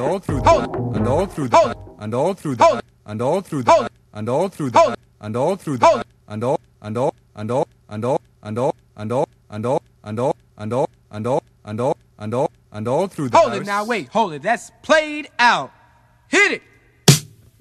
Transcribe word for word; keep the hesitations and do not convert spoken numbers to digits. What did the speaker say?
all through the and all through the and all through the and all through the and all through the and all through the and all and all and all and all and all and all and all and all and all and all and all and all and all through the hold it now, wait, hold it. That's played out. Hit it.